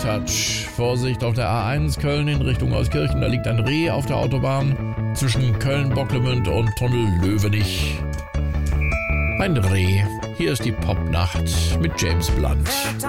hat. Vorsicht auf der A1 Köln in Richtung Euskirchen, da liegt ein Reh auf der Autobahn zwischen Köln-Bocklemünd und Tunnel Löwenich. Ein Reh. Hier ist die Popnacht mit James Blunt.